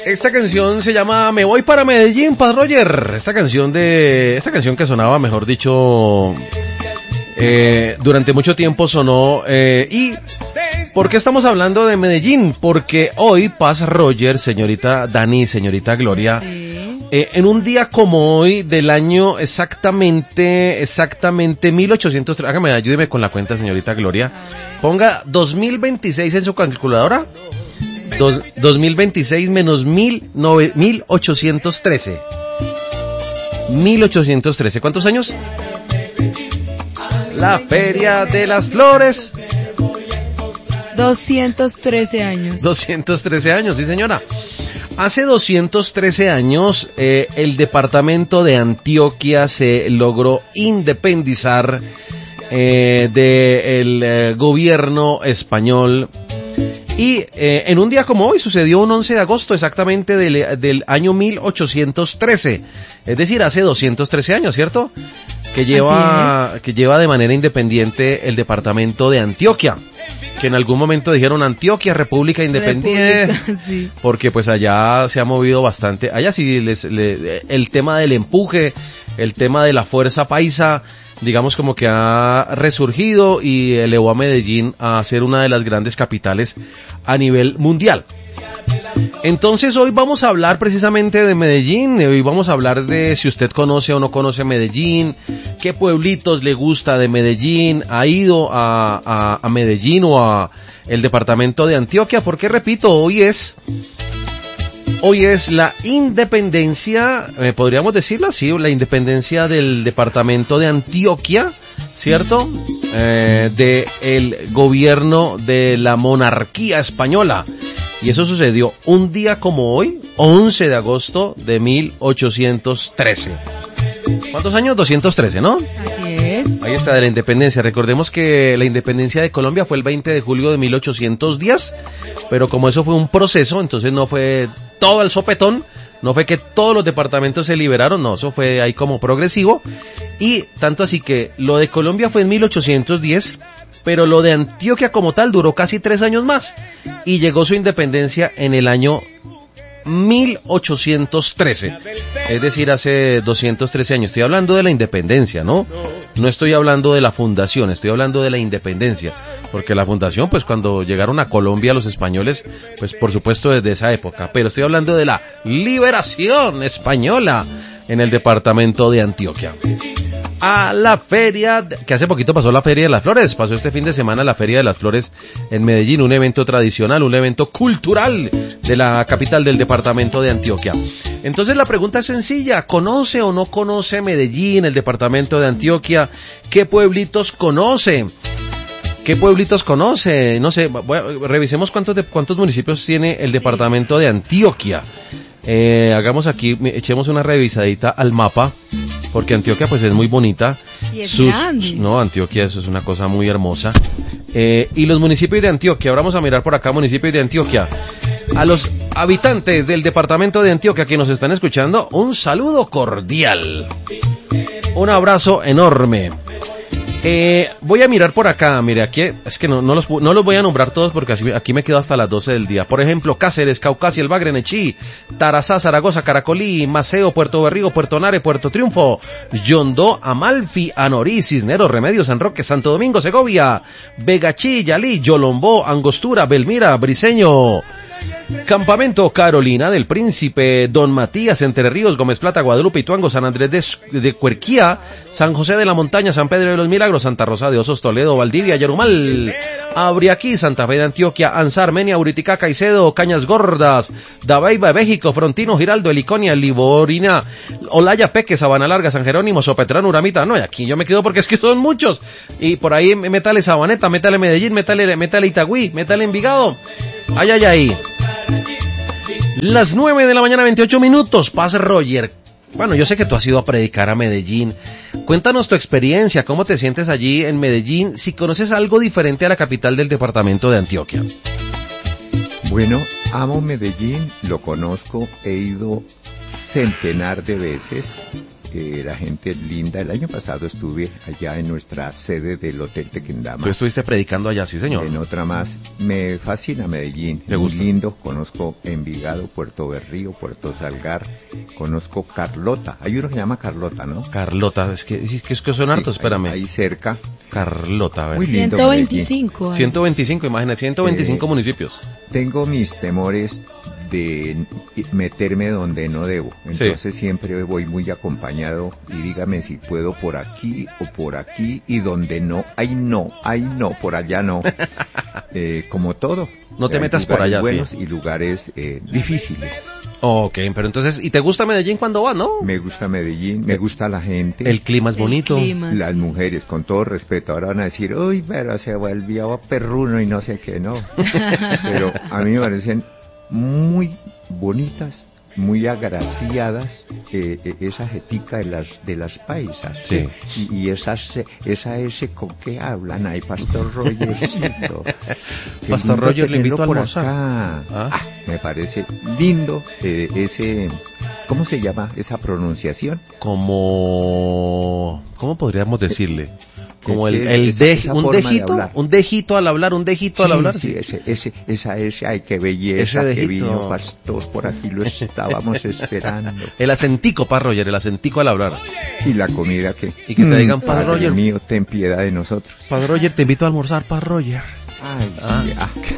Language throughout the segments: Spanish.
Esta canción se llama Me voy para Medellín, Paz Roger. Esta canción que sonaba, mejor dicho, durante mucho tiempo sonó. ¿Y por qué estamos hablando de Medellín? Porque hoy Paz Roger, señorita Dani, señorita Gloria, sí, en un día como hoy del año exactamente 1803, ayúdeme con la cuenta, señorita Gloria. Ponga 2026 en su calculadora. 2026 menos 1813. 1813. ¿Cuántos años? La Feria de las Flores. 213 años. 213 años, sí señora. Hace 213 años el departamento de Antioquia se logró independizar del gobierno español. Y en un día como hoy sucedió un 11 de agosto exactamente del año 1813, es decir, hace 213 años, ¿cierto? Que lleva de manera independiente el departamento de Antioquia, que en algún momento dijeron Antioquia, República Independiente, sí, porque pues allá se ha movido bastante, allá sí el tema del empuje, el tema de la fuerza paisa, digamos como que ha resurgido y elevó a Medellín a ser una de las grandes capitales a nivel mundial. Entonces hoy vamos a hablar precisamente de Medellín, hoy vamos a hablar de si usted conoce o no conoce Medellín, qué pueblitos le gusta de Medellín, ha ido a Medellín o a el departamento de Antioquia, porque repito, hoy es la independencia, podríamos decirlo así, la independencia del departamento de Antioquia, ¿cierto? De el gobierno de la monarquía española. Y eso sucedió un día como hoy, 11 de agosto de 1813. ¿Cuántos años? 213, ¿no? Así es. Ahí está, de la independencia. Recordemos que la independencia de Colombia fue el 20 de julio de 1810, pero como eso fue un proceso, entonces no fue todo el sopetón, no fue que todos los departamentos se liberaron, no, eso fue ahí como progresivo, y tanto así que lo de Colombia fue en 1810, pero lo de Antioquia como tal duró casi 3 años más, y llegó su independencia en el año 1813, es decir, hace 213 años. Estoy hablando de la independencia, ¿no? No estoy hablando de la fundación, estoy hablando de la independencia, porque la fundación, pues cuando llegaron a Colombia los españoles, pues por supuesto desde esa época, pero estoy hablando de la liberación española en el departamento de Antioquia. A la feria, que hace poquito pasó la Feria de las Flores, pasó este fin de semana la Feria de las Flores en Medellín, un evento tradicional, un evento cultural de la capital del departamento de Antioquia. Entonces la pregunta es sencilla, ¿conoce o no conoce Medellín, el departamento de Antioquia? ¿Qué pueblitos conoce? ¿Qué pueblitos conoce? No sé, revisemos cuántos municipios tiene el departamento de Antioquia. Hagamos aquí, echemos una revisadita al mapa, porque Antioquia pues es muy bonita. Y es grande. No, Antioquia eso es una cosa muy hermosa. Y los municipios de Antioquia, ahora vamos a mirar por acá, municipios de Antioquia. A los habitantes del departamento de Antioquia que nos están escuchando, un saludo cordial. Un abrazo enorme. Voy a mirar por acá, mire, aquí, es que no los voy a nombrar todos porque aquí me quedo hasta las 12 del día. Por ejemplo, Cáceres, Caucasia, El Bagre, Nechí, Tarazá, Zaragoza, Caracolí, Maceo, Puerto Berrío, Puerto Nare, Puerto Triunfo, Yondó, Amalfi, Anorí, Cisneros, Remedios, San Roque, Santo Domingo, Segovia, Vegachí, Yalí, Yolombó, Angostura, Belmira, Briceño, Campamento Carolina del Príncipe, Don Matías, Entre Ríos, Gómez Plata, Guadalupe, Ituango, San Andrés de Cuerquía, San José de la Montaña, San Pedro de los Milagros, Santa Rosa de Osos, Toledo, Valdivia, Yarumal, Abriaquí, Santa Fe de Antioquia, Ansar, Menia, Uriticá, Caicedo, Cañas Gordas, Dabeiba, México, Frontino, Giraldo, Heliconia, Liborina, Olaya, Peque, Sabana Larga, San Jerónimo, Sopetrán, Uramita. No, y aquí yo me quedo porque es que son muchos. Y por ahí métale Sabaneta, métale Medellín, métale Itagüí, métale Envigado. Ay, ay, ay. Las 9 de la mañana, 28 minutos. Paz Roger. Bueno, yo sé que tú has ido a predicar a Medellín. Cuéntanos tu experiencia, cómo te sientes allí en Medellín, si conoces algo diferente a la capital del departamento de Antioquia. Bueno, amo Medellín, lo conozco, he ido centenar de veces. la gente linda. El año pasado estuve allá en nuestra sede del Hotel Tequendama. Tú estuviste predicando allá, sí señor. En otra más. Me fascina Medellín. ¿Te gusta? Muy lindo. Conozco Envigado, Puerto Berrío, Puerto Salgar. Conozco Carlota. Hay uno que se llama Carlota, ¿no? Carlota, es que son hartos, espérame. Ahí cerca. Carlota, a ver. Muy lindo 125. Medellín. 125, imagínate, 125 municipios. Tengo mis temores de meterme donde no debo. Entonces siempre voy muy acompañado y dígame si puedo por aquí o por aquí, y donde no, por allá no. Como todo. No te Hay metas por lugares allá, buenos sí. y lugares difíciles. Ok, pero entonces, ¿y te gusta Medellín cuando vas, no? Me gusta Medellín, me gusta la gente. El clima es bonito. Las mujeres, con todo respeto, ahora van a decir, uy, pero se volvió perruno y no sé qué, no. Pero a mí me parecen muy bonitas, muy agraciadas, esa jetica de las paisas. Sí. Y esa S con que hablan ahí, Pastor Rogercito. Pastor Roger, le invito a por almorzar. acá. Me parece lindo ese, ¿cómo se llama esa pronunciación? ¿Cómo podríamos decirle? Como un dejito al hablar, Sí, esa S, ay, qué belleza, ese que dejito. vino Pastor, por aquí lo estábamos esperando. El acentico, Pa Roger, el acentico al hablar. Y la comida que... Y que te digan, Padre Padre Roger. mío, ten piedad de nosotros. Padre Roger, te invito a almorzar, Pa Roger. Ay,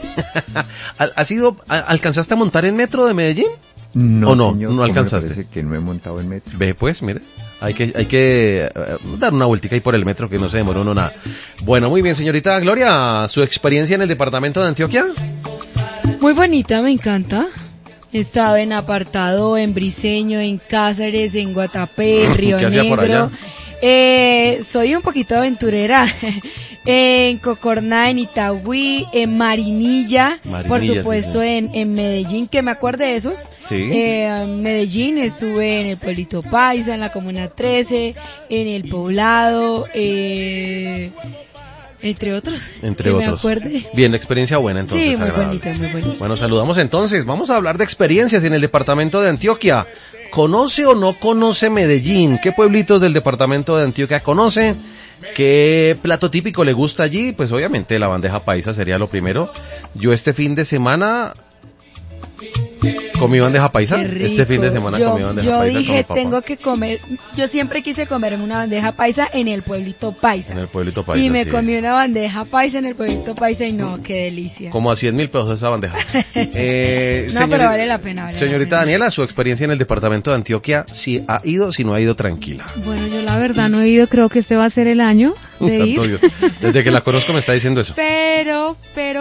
sí, ¿Alcanzaste a montar en metro de Medellín? No, ¿O no? señor, ¿No alcanzaste? Me parece que no he montado en metro. Ve pues, mire, hay que dar una vueltica ahí por el metro, que no se demoró uno nada. Bueno, muy bien, señorita Gloria, ¿su experiencia en el departamento de Antioquia? Muy bonita, me encanta. He estado en Apartado, en Briseño, en Cáceres, en Guatapé, en Río ¿Qué hacía por allá? Negro. Soy un poquito aventurera. En Cocorná, en Itagüí, en Marinilla, por supuesto, sí. en Medellín, que me acuerdo de esos. Sí. En Medellín estuve en el Pueblito Paisa, en la Comuna 13, en el Poblado, entre otros. Entre que otros. me acuerde. Bien, experiencia buena entonces. Sí, muy agradable. bonita, muy bonita. Bueno, saludamos entonces. Vamos a hablar de experiencias en el departamento de Antioquia. ¿Conoce o no conoce Medellín? ¿Qué pueblitos del departamento de Antioquia conoce? ¿Qué plato típico le gusta allí? Pues obviamente la bandeja paisa sería lo primero. Yo este fin de semana comí bandeja paisa. Qué rico. Este fin de semana comí bandeja paisa. Yo dije, con mi papá. tengo que comer, yo siempre quise comerme una bandeja paisa en el Pueblito Paisa. En el pueblito paisa. Y me sí. comí una bandeja paisa en el Pueblito Paisa y no, qué delicia. Como a 100.000 pesos esa bandeja. No, pero vale la pena. Vale señorita la pena. Daniela, su experiencia en el departamento de Antioquia, si ha ido, si no ha ido, tranquila. Bueno, yo la verdad no he ido, creo que este va a ser el año de ir. Santo Dios. Desde que la conozco me está diciendo eso. Pero,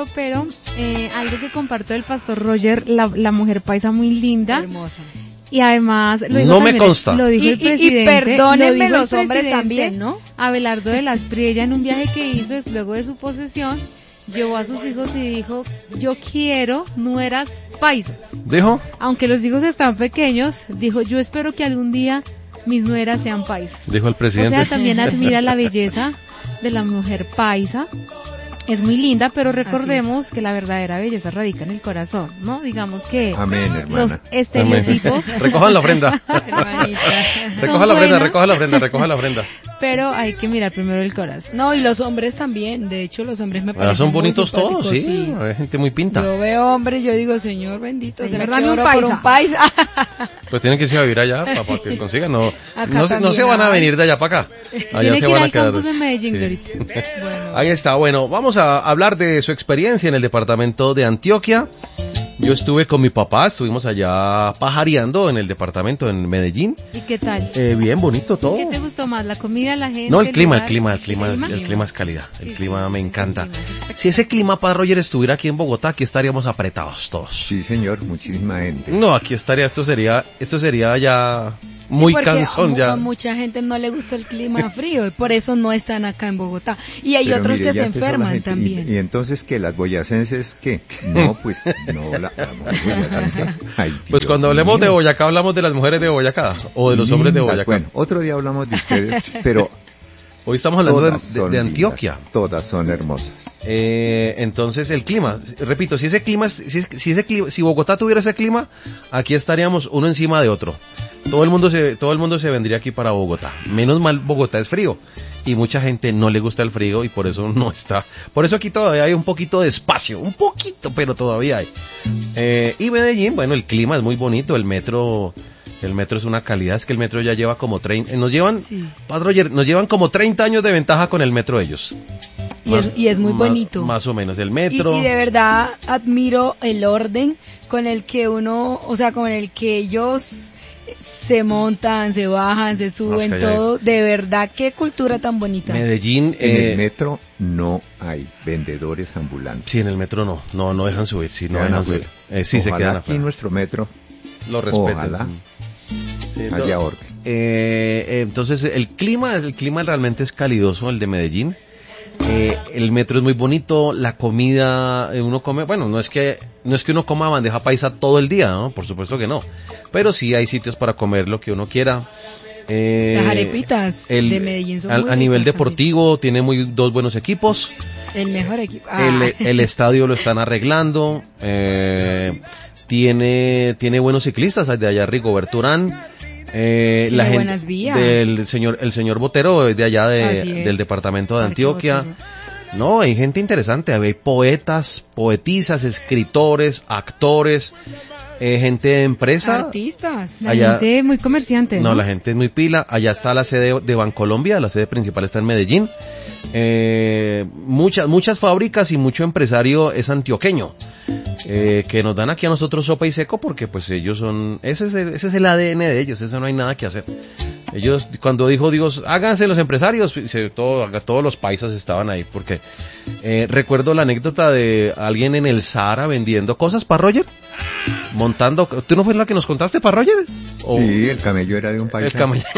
algo que comparto del Pastor Roger, la mujer paisa muy linda. Hermosa. Y además, lo dijo No me también, consta. Lo dijo el Y presidente. perdónenme lo dijo el los hombres presidente también, ¿no? Abelardo de las Priella, en un viaje que hizo luego de su posesión, llevó a sus hijos y dijo, yo quiero nueras paisas. ¿Dijo? Aunque los hijos están pequeños, dijo, yo espero que algún día mis nueras sean paisas. Dijo el O presidente. sea, también admira la belleza de la mujer paisa. Es muy linda, pero recordemos que la verdadera belleza radica en el corazón, ¿no? Digamos que Amén, hermana. los estereotipos... Recojan la ofrenda. Hermanita. Recoja la ofrenda, buenas. recoja la ofrenda. Pero hay que mirar primero el corazón. No, y los hombres también. De hecho, los hombres me parecen Son muy bonitos simpáticos, todos, sí. Hay gente muy pinta. Yo veo hombres, yo digo, Señor bendito, Señor, ¿será dame que un oro por paisa? un paisa? Pues tienen que irse a vivir allá para que consigan. No se también van a hay. venir de allá para acá. Allá Tiene se que ir van a al quedar. campus de Medellín, Sí. Glorita. Bueno. Ahí está, bueno, vamos a hablar de su experiencia en el departamento de Antioquia. Yo estuve con mi papá, estuvimos allá pajareando en el departamento en Medellín. ¿Y qué tal? Bien bonito todo. ¿Qué te gustó más? ¿La comida, la gente? No, el clima lugar? es calidad. El Sí, clima sí, me el encanta. clima es espectacular. Si ese clima, para Roger, estuviera aquí en Bogotá, aquí estaríamos apretados todos. Sí, señor, muchísima gente. No, aquí estaría, esto sería ya muy porque cansón ya. A mucha gente no le gusta el clima frío y por eso no están acá en Bogotá. Y hay Pero otros mire, que ya se empezó la enferman gente. también. Y entonces, ¿qué? ¿Las boyacenses qué? No, pues, no, la boyacense. Ay, Pues Dios cuando hablemos mío. de Boyacá, hablamos de las mujeres de Boyacá o de los hombres de Lindas. Boyacá. Bueno, otro día hablamos de ustedes, pero Hoy estamos hablando todas son de Antioquia. lindas, todas son hermosas. Entonces el clima, repito, si Bogotá tuviera ese clima, aquí estaríamos uno encima de otro. todo el mundo se vendría aquí para Bogotá. Menos mal, Bogotá es frío y mucha gente no le gusta el frío y por eso no está. Por eso aquí todavía hay un poquito de espacio, un poquito, pero todavía hay. Y Medellín, bueno, el clima es muy bonito, el metro es una calidad, es que el metro ya lleva como 30, nos llevan como 30 años de ventaja con el metro ellos. Y es muy bonito. Más o menos el metro. Y de verdad admiro el orden con el que con el que ellos se montan, se bajan, se suben, todo. De verdad, qué cultura tan bonita. Medellín. En el metro no hay vendedores ambulantes. Sí, en el metro no dejan subir. Sí, no dejan subir. Sí, Ojalá se quedan aquí afuera. en nuestro metro Lo respetan. Ojalá haya orden. Entonces, el clima realmente es calidoso, el de Medellín. El metro es muy bonito, la comida, uno come, bueno, no es que uno coma bandeja paisa todo el día, ¿no? Por supuesto que no, pero sí hay sitios para comer lo que uno quiera. Las arepitas de Medellín son muy a nivel ricas deportivo tiene dos buenos equipos. El mejor equipo. El estadio lo están arreglando, tiene buenos ciclistas, de allá Rigoberto Urán. La gente buenas vías. el señor Botero de allá del departamento de Antioquia. No, hay gente interesante, hay poetas, poetisas, escritores, actores, gente de empresa. Artistas. La gente muy comerciante. No, la gente es muy pila. Allá está la sede de Bancolombia, la sede principal está en Medellín. Muchas fábricas y mucho empresario es antioqueño. Que nos dan aquí a nosotros sopa y seco porque pues ellos son, ese es el ADN de ellos, eso no hay nada que hacer. Ellos, cuando dijo Dios, háganse los empresarios, todos los paisas estaban ahí, porque recuerdo la anécdota de alguien en el Sahara vendiendo cosas para Roger, montando, ¿tú no fue la que nos contaste para Roger? Sí, el camello era de un paisa.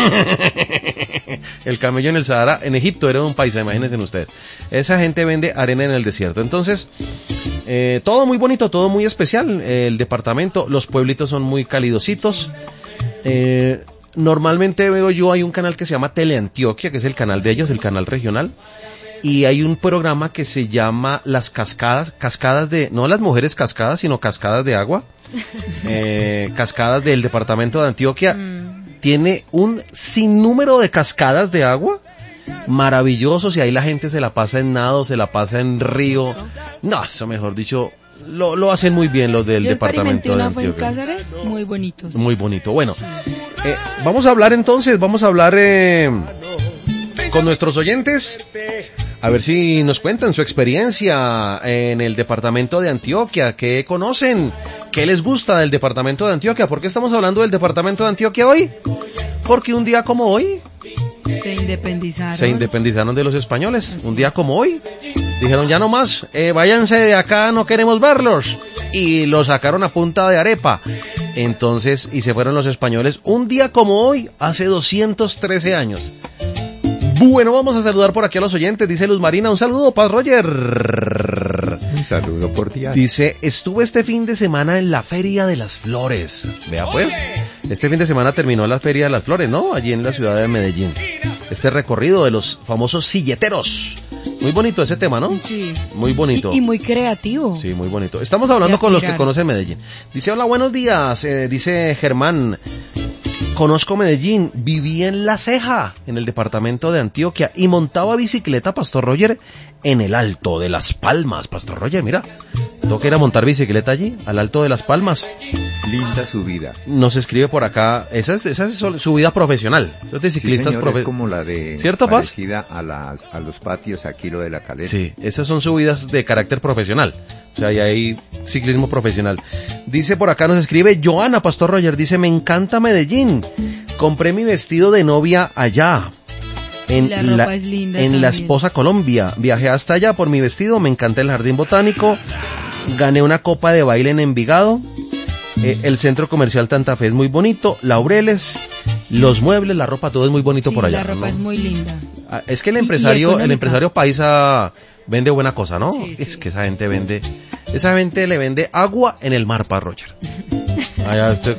El camello en el Sahara, en Egipto era de un paisa, imagínense ustedes. Esa gente vende arena en el desierto, entonces... todo muy bonito, todo muy especial, el departamento, los pueblitos son muy calidositos. Normalmente veo yo, hay un canal que se llama Teleantioquia, que es el canal de ellos, el canal regional, y hay un programa que se llama Las Cascadas de, no las mujeres cascadas, sino cascadas de agua, cascadas del departamento de Antioquia. Tiene un sinnúmero de cascadas de agua maravillosos y ahí la gente se la pasa en nado, se la pasa en río. No, eso mejor dicho, lo hacen muy bien los del departamento de Antioquia. Yo experimenté una en Cáceres, muy bonitos. Muy bonito. Bueno, vamos a hablar con nuestros oyentes, a ver si nos cuentan su experiencia en el departamento de Antioquia, qué conocen, qué les gusta del departamento de Antioquia. ¿Por qué estamos hablando del departamento de Antioquia hoy? Porque un día como hoy se independizaron de los españoles. Un día como hoy dijeron ya no más, váyanse de acá, no queremos verlos, y los sacaron a punta de arepa. Entonces, y se fueron los españoles un día como hoy, hace 213 años. Bueno, vamos a saludar por aquí a los oyentes. Dice Luz Marina, un saludo para Roger. Un saludo por día. Dice, estuve este fin de semana en la Feria de las Flores. Vea pues, este fin de semana terminó la Feria de las Flores, ¿no? Allí en la ciudad de Medellín. Este recorrido de los famosos silleteros. Muy bonito ese tema, ¿no? Sí. Muy bonito. Y muy creativo. Sí, muy bonito. Estamos hablando con los que conocen Medellín. Dice, hola, buenos días. Dice Germán, conozco Medellín, viví en La Ceja, en el departamento de Antioquia, y montaba bicicleta, Pastor Roger, en el Alto de las Palmas. Pastor Roger, mira, toca ir a montar bicicleta allí, al Alto de las Palmas. Linda subida. Nos escribe por acá, esa es subida profesional, eso es de ciclistas profesionales. Es como la de, ¿cierto, Paz? Parecida a los patios aquí, lo de la Calera. Sí, esas son subidas de carácter profesional, o sea, ahí hay ciclismo profesional. Dice por acá, nos escribe Joana, Pastor Roger, dice, me encanta Medellín, compré mi vestido de novia allá. En la Esposa Colombia, viajé hasta allá por mi vestido, me encanta el jardín botánico, gané una copa de baile en Envigado, el centro comercial Santa Fe es muy bonito, Laureles, los muebles, la ropa, todo es muy bonito por allá. La ropa, ¿no? Es muy linda. Es que el empresario paisa vende buena cosa, ¿no? Sí, sí. Es que esa gente le vende agua en el mar para Roger. Allá